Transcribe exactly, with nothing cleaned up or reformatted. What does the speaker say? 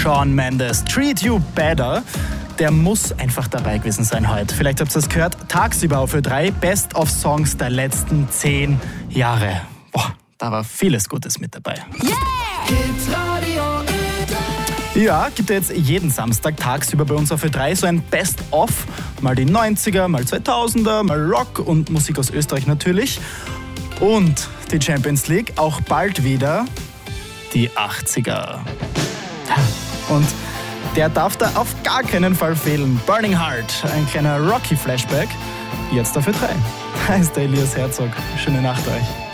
Shawn Mendes, Treat You Better. Der muss einfach dabei gewesen sein heute. Vielleicht habt ihr es gehört, tagsüber auf Ö drei Best of Songs der letzten zehn Jahre. Boah, da war vieles Gutes mit dabei. Yeah! Hitradio Ö drei. Ja, gibt ja jetzt jeden Samstag tagsüber bei uns auf Ö drei so ein Best-of. Mal die neunziger, mal zweitausender, mal Rock und Musik aus Österreich natürlich. Und die Champions League auch bald wieder die achtziger. Und der darf da auf gar keinen Fall fehlen. Burning Heart, ein kleiner Rocky-Flashback. Jetzt auf Ö drei. Heißt der Elias Herzog. Schöne Nacht euch.